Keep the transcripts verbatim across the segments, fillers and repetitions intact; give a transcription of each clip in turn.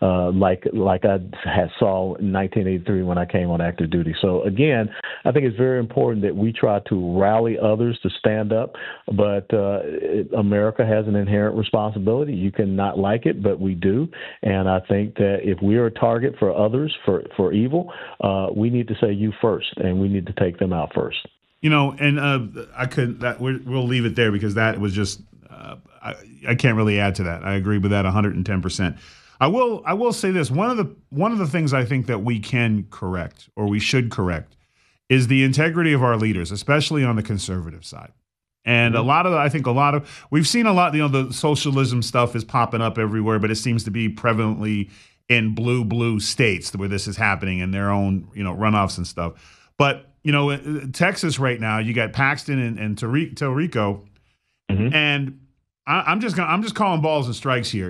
uh, like like I had saw in nineteen eighty-three when I came on active duty. So again, I think it's very important that we try to rally others to stand up. But uh, it, America has an inherent responsibility. You can not like it, but we do. And I think that if we are a target for others for for evil, uh, we need to say you first, and we need to take them out first. You know, and uh, I could that we're, we'll leave it there because that was just uh, I, I can't really add to that. I agree with that one hundred ten percent. I will I will say this, one of the one of the things I think that we can correct or we should correct is the integrity of our leaders, especially on the conservative side. And mm-hmm. a lot of I think a lot of we've seen a lot, you know, the socialism stuff is popping up everywhere, but it seems to be prevalently in blue blue states where this is happening in their own, you know, runoffs and stuff. But you know, Texas right now, you got Paxton and, and Tallarico, mm-hmm. and I, I'm just gonna, I'm just calling balls and strikes here.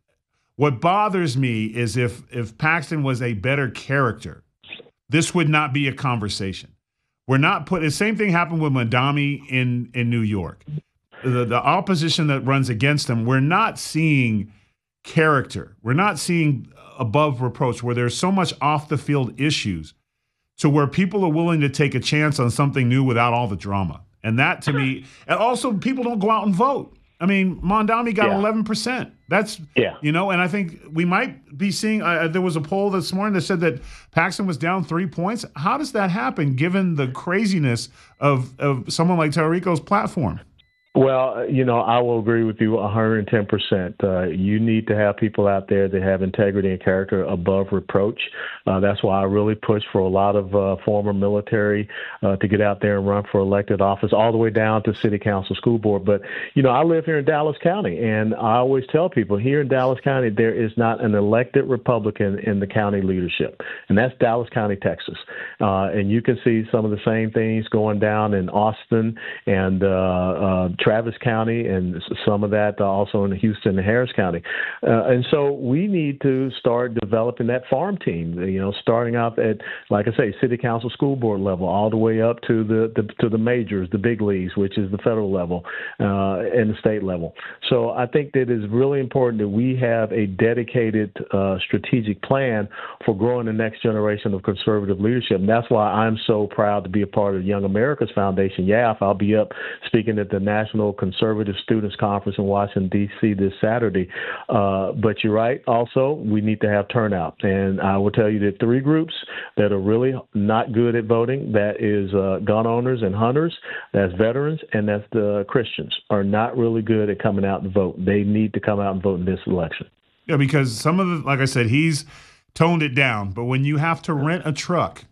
What bothers me is if if Paxton was a better character, this would not be a conversation. We're not put. The same thing happened with Mamdani in in New York. The the opposition that runs against him, we're not seeing character. We're not seeing above reproach where there's so much off the field issues. To where people are willing to take a chance on something new without all the drama. And that, to me, and also people don't go out and vote. I mean, Mamdani got yeah. eleven percent. That's, yeah. you know, and I think we might be seeing, uh, there was a poll this morning that said that Paxton was down three points. How does that happen given the craziness of, of someone like Tallarico's platform? Well, you know, I will agree with you one hundred ten percent. Uh, you need to have people out there that have integrity and character above reproach. Uh, that's why I really push for a lot of uh, former military uh, to get out there and run for elected office, all the way down to city council, school board. But, you know, I live here in Dallas County, and I always tell people here in Dallas County, there is not an elected Republican in the county leadership, and that's Dallas County, Texas. Uh, and you can see some of the same things going down in Austin and uh, uh, Travis County, and some of that also in Houston and Harris County. Uh, and so we need to start developing that farm team, you know, starting out at, like I say, city council, school board level, all the way up to the, the to the majors, the big leagues, which is the federal level uh, and the state level. So I think that it's really important that we have a dedicated uh, strategic plan for growing the next generation of conservative leadership. And that's why I'm so proud to be a part of Young America's Foundation, Y A F. I'll be up speaking at the National Conservative Students Conference in Washington, D C this Saturday. Uh, but you're right. Also, we need to have turnout. And I will tell you that three groups that are really not good at voting, that is uh, gun owners and hunters, that's veterans, and that's the Christians, are not really good at coming out and vote. They need to come out and vote in this election. Yeah, because some of the, like I said, he's toned it down. But when you have to rent a truck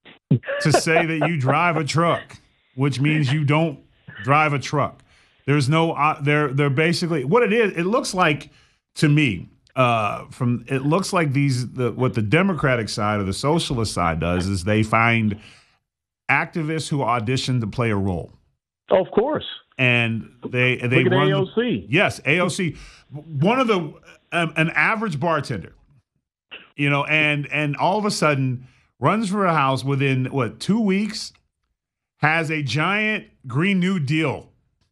to say that you drive a truck, which means you don't drive a truck, There's no, uh, they're they're basically what it is. It looks like to me, uh, from it looks like these the what the Democratic side or the socialist side does is they find activists who audition to play a role. Oh, of course, and they they Look at run A O C. The, yes, A O C, one of the um, an average bartender, you know, and and all of a sudden runs for a house within what two weeks, has a giant Green New Deal.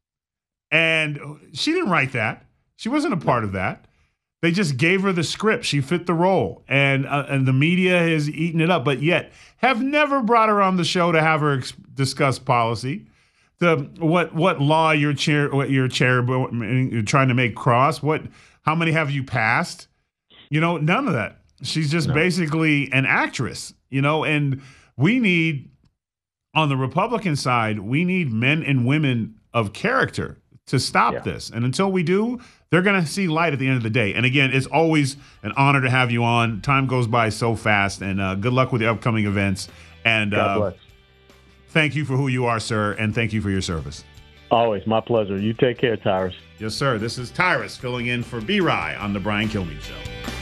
And she didn't write that. She wasn't a part of that. They just gave her the script. She fit the role. And uh, and the media has eaten it up, but yet have never brought her on the show to have her ex- discuss policy. The what what law your chair what your chair you're trying to make cross. What how many have you passed? You know, none of that. She's just no. basically an actress, you know, and we need on the Republican side, we need men and women of character to stop yeah. this. And until we do, they're going to see light at the end of the day. And again, it's always an honor to have you on. Time goes by so fast, and uh, good luck with the upcoming events. And God bless. Uh, thank you for who you are, sir, and thank you for your service. Always my pleasure. You take care, Tyrus. Yes, sir. This is Tyrus filling in for B-Rye on the Brian Kilmeade Show.